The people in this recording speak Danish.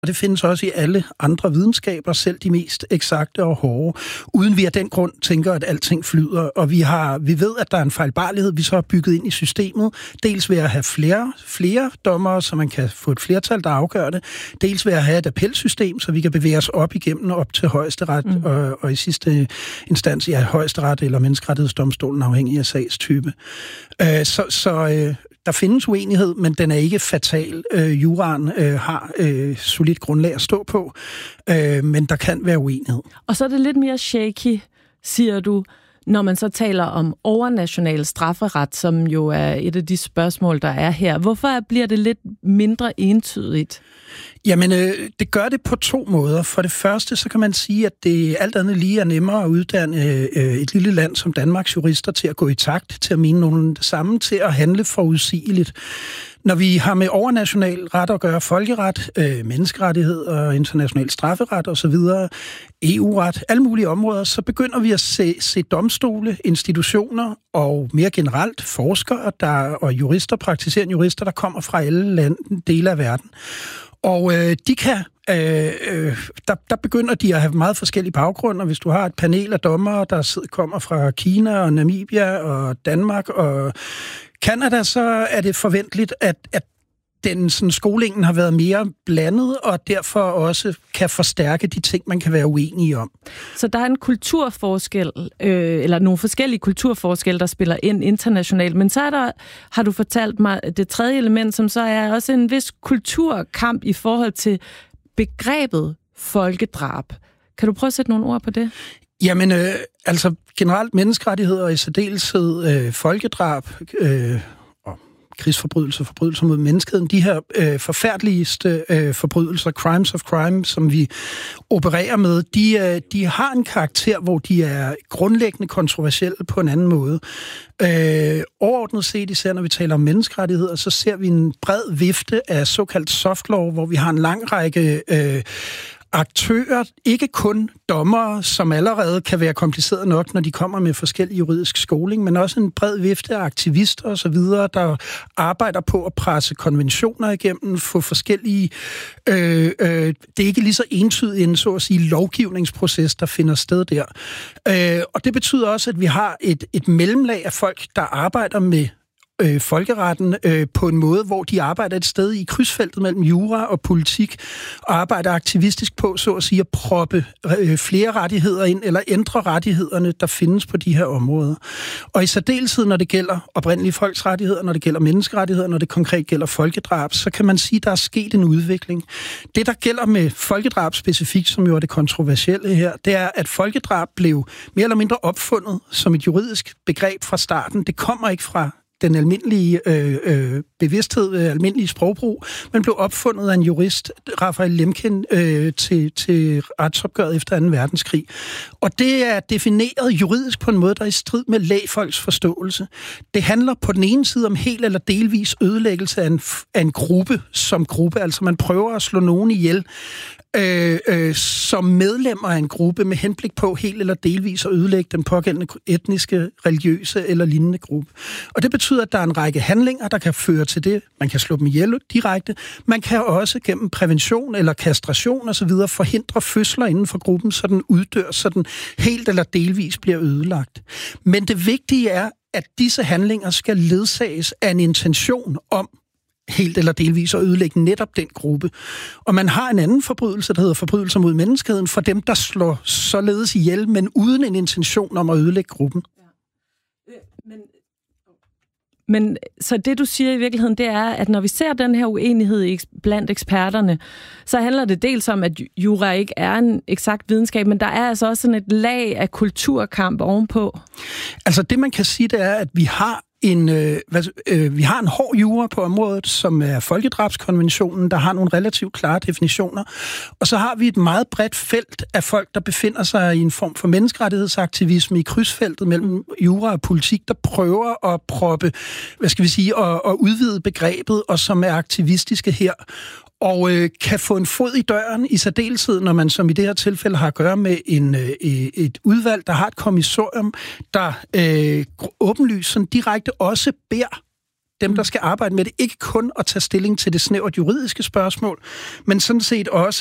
og det findes også i alle andre videnskaber, selv de mest eksakte og hårde, uden vi af den grund tænker, at alting flyder. Og vi ved, at der er en fejlbarlighed, vi så har bygget ind i systemet. Dels ved at have flere dommere, så man kan få et flertal, der afgør det. Dels ved at have et appelsystem, så vi kan bevæge os op igennem op til højesteret, og i sidste instans højesteret eller menneskerettighedsdomstolen, afhængig af sagstype. Der findes uenighed, men den er ikke fatal. Juraen har solidt grundlag at stå på, men der kan være uenighed. Og så er det lidt mere shaky, siger du, når man så taler om overnational strafferet, som jo er et af de spørgsmål, der er her. Hvorfor bliver det lidt mindre entydigt? Jamen, det gør det på to måder. For det første, så kan man sige, at det alt andet lige er nemmere at uddanne et lille land som Danmarks jurister til at gå i takt, til at mene nogen det samme, til at handle forudsigeligt. Når vi har med overnational ret at gøre, folkeret, menneskerettigheder, international strafferet osv., EU-ret, alle mulige områder, så begynder vi at se domstole, institutioner og mere generelt forskere og jurister, praktiserende jurister, der kommer fra alle dele af verden. Og de kan, der begynder de at have meget forskellige baggrunde, og hvis du har et panel af dommere, der kommer fra Kina og Namibia og Danmark og Canada, så er det forventeligt, at skolingen har været mere blandet, og derfor også kan forstærke de ting, man kan være uenige om. Så der er en kulturforskel, eller nogle forskellige kulturforskelle, der spiller ind internationalt, men så er der, har du fortalt mig, det tredje element, som så er også en vis kulturkamp i forhold til begrebet folkedrab. Kan du prøve at sætte nogle ord på det? Jamen, generelt menneskerettigheder og i særdeleshed folkedrab, krigsforbrydelser, forbrydelser mod menneskeheden, de her forfærdeligste forbrydelser, crimes of crime, som vi opererer med, de har en karakter, hvor de er grundlæggende kontroversielle på en anden måde. Overordnet set, især når vi taler om menneskerettigheder, så ser vi en bred vifte af såkaldt soft law, hvor vi har en lang række aktører, ikke kun dommere, som allerede kan være kompliceret nok, når de kommer med forskellig juridisk skoling, men også en bred vifte af aktivister og så videre, der arbejder på at presse konventioner igennem, få forskellige det er ikke lige så entydigt en, så at sige, lovgivningsproces, der finder sted der. Og det betyder også, at vi har et mellemlag af folk, der arbejder med folkeretten på en måde, hvor de arbejder et sted i krydsfeltet mellem jura og politik, og arbejder aktivistisk på, så at sige, at proppe flere rettigheder ind, eller ændre rettighederne, der findes på de her områder. Og i særdeleshed, når det gælder oprindelige folks rettigheder, når det gælder menneskerettigheder, når det konkret gælder folkedrab, så kan man sige, at der er sket en udvikling. Det, der gælder med folkedrab specifikt, som jo er det kontroversielle her, det er, at folkedrab blev mere eller mindre opfundet som et juridisk begreb fra starten. Det kommer ikke fra den almindelige bevidsthed, almindelige sprogbrug, men blev opfundet af en jurist, Raphael Lemkin, til retsopgøret efter 2. verdenskrig. Og det er defineret juridisk på en måde, der er i strid med lægfolks forståelse. Det handler på den ene side om helt eller delvis ødelæggelse af en gruppe som gruppe, altså man prøver at slå nogen ihjel, som medlemmer af en gruppe med henblik på helt eller delvis at ødelægge den pågældende etniske, religiøse eller lignende gruppe. Og det betyder, at der er en række handlinger, der kan føre til det. Man kan slå dem ihjel direkte. Man kan også gennem prævention eller kastration osv. forhindre fødsler inden for gruppen, så den uddør, så den helt eller delvis bliver ødelagt. Men det vigtige er, at disse handlinger skal ledsages af en intention om helt eller delvis at ødelægge netop den gruppe. Og man har en anden forbrydelse, der hedder forbrydelser mod menneskeheden, for dem, der slår således ihjel, men uden en intention om at ødelægge gruppen. Ja. Men så det, du siger i virkeligheden, det er, at når vi ser den her uenighed blandt eksperterne, så handler det dels om, at jura ikke er en eksakt videnskab, men der er altså også sådan et lag af kulturkamp ovenpå. Altså det, man kan sige, det er, at vi har vi har en hård jura på området, som er folkedrabskonventionen, der har nogle relativt klare definitioner. Og så har vi et meget bredt felt af folk, der befinder sig i en form for menneskerettighedsaktivisme i krydsfeltet mellem jura og politik, der prøver at proppe, og udvide begrebet, og som er aktivistiske her. Og kan få en fod i døren i særdeleshed, når man som i det her tilfælde har at gøre med et udvalg, der har et kommissorium, der åbenlyst sådan direkte også beder dem, der skal arbejde med det, ikke kun at tage stilling til det snævert juridiske spørgsmål, men sådan set også